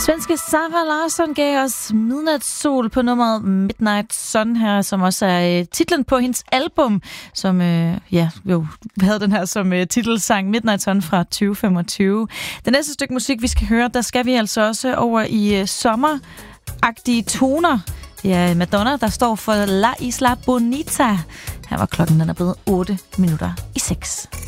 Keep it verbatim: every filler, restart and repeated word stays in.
Svenske Sara Larsson gav os Midnatssol på nummeret Midnight Sun her, som også er øh, titlen på hendes album, som øh, ja, jo, havde den her som øh, titelsang Midnight Sun fra tyve femogtyve. Det næste stykke musik, vi skal høre, der skal vi altså også over i øh, sommeragtige toner. Det er Madonna, der står for La Isla Bonita. Her var klokken, den er blevet otte minutter i seks.